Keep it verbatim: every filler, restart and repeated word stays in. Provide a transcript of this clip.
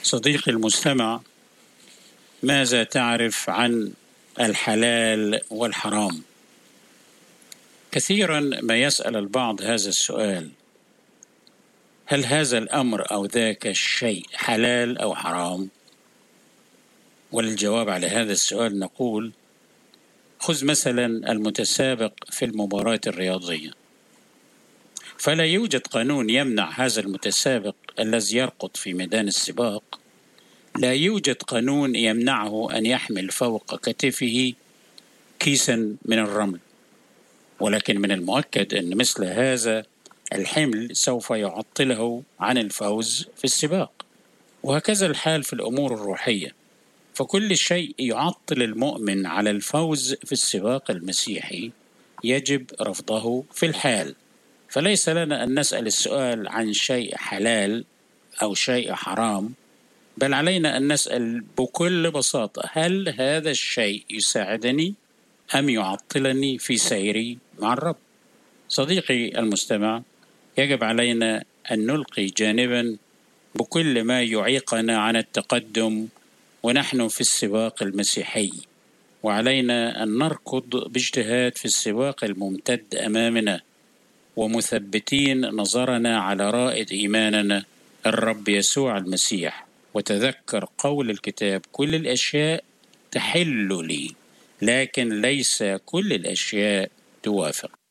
صديقي المستمع، ماذا تعرف عن الحلال والحرام؟ كثيرا ما يسأل البعض هذا السؤال: هل هذا الأمر أو ذاك الشيء حلال أو حرام؟ وللجواب على هذا السؤال نقول: خذ مثلا المتسابق في المباراة الرياضية، فلا يوجد قانون يمنع هذا المتسابق الذي يركض في ميدان السباق، لا يوجد قانون يمنعه أن يحمل فوق كتفه كيسا من الرمل، ولكن من المؤكد أن مثل هذا الحمل سوف يعطله عن الفوز في السباق. وهكذا الحال في الأمور الروحية، فكل شيء يعطل المؤمن على الفوز في السباق المسيحي يجب رفضه في الحال. فليس لنا أن نسأل السؤال عن شيء حلال أو شيء حرام، بل علينا أن نسأل بكل بساطة: هل هذا الشيء يساعدني أم يعطلني في سيري مع الرب؟ صديقي المستمع، يجب علينا أن نلقي جانبا بكل ما يعيقنا عن التقدم ونحن في السباق المسيحي، وعلينا أن نركض باجتهاد في السباق الممتد أمامنا، ومثبتين نظرنا على رائد إيماننا الرب يسوع المسيح. وتذكر قول الكتاب: كل الأشياء تحل لي، لكن ليس كل الأشياء توافق.